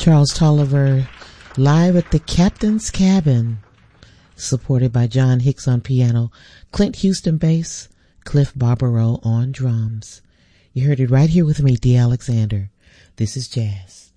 Charles Tolliver live at the Captain's Cabin, supported by John Hicks on piano, Clint Houston bass, Cliff Barbaro on drums. You heard it right here with me, Dee Alexander. This is jazz.